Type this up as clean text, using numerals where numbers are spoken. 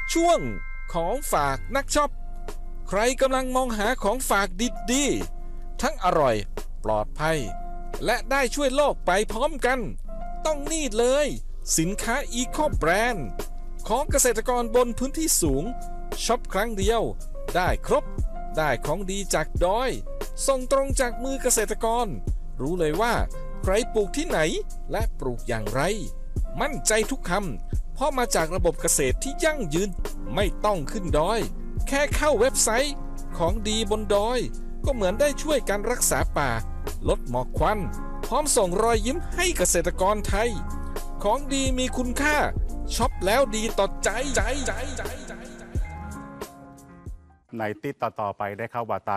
ช่วงของฝากนักช็อปใครกำลังมองหาของฝากดีๆทั้งอร่อยปลอดภัยและได้ช่วยโลกไปพร้อมกันต้องนี่เลยสินค้าอีโคแบรนด์ของเกษตรกรบนพื้นที่สูงช็อปครั้งเดียวได้ครบได้ของดีจากดอยส่งตรงจากมือเกษตรกรรู้เลยว่าใครปลูกที่ไหนและปลูกอย่างไรมั่นใจทุกคำเพราะมาจากระบบเกษตรที่ยั่งยืนไม่ต้องขึ้นดอยแค่เข้าเว็บไซต์ของดีบนดอยก็เหมือนได้ช่วยการรักษาป่าลดหมอกควันพร้อมส่งรอยยิ้มให้เกษตรกรไทยของดีมีคุณค่าช็อปแล้วดีต่อใจในติดต่อไปได้ครับว่าตา